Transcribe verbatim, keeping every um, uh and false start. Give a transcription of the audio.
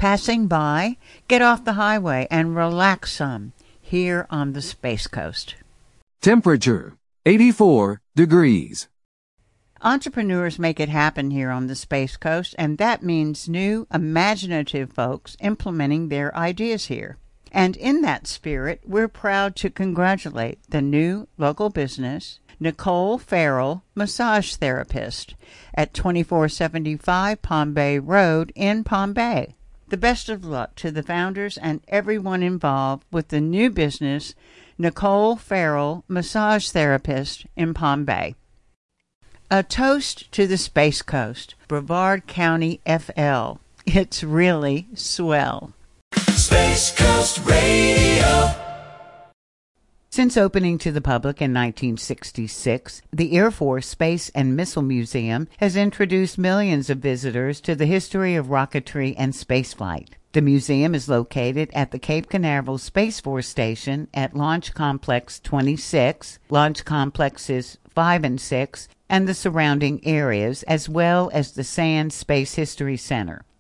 passing by, get off the highway and relax some here on the Space Coast. Temperature, eighty-four degrees. Entrepreneurs make it happen here on the Space Coast, and that means new, imaginative folks implementing their ideas here. And in that spirit, we're proud to congratulate the new local business, Nicole Farrell, massage therapist, at twenty-four seventy-five Palm Bay Road in Palm Bay. The best of luck to the founders and everyone involved with the new business, Nicole Farrell, massage therapist in Palm Bay. A toast to the Space Coast, Brevard County F L. It's really swell. Space Coast Radio. Since opening to the public in nineteen sixty-six, the Air Force Space and Missile Museum has introduced millions of visitors to the history of rocketry and spaceflight. The museum is located at the Cape Canaveral Space Force Station at Launch Complex twenty-six, Launch Complexes five and six, and the surrounding areas, as well as the Sands Space History Center.